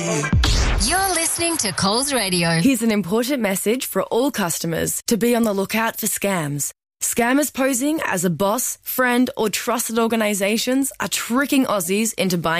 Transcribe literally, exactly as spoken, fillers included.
You're listening to Coles Radio. Here's an important message for all customers to be on the lookout for scams. Scammers posing as a boss, friend or trusted organisations are tricking Aussies into buying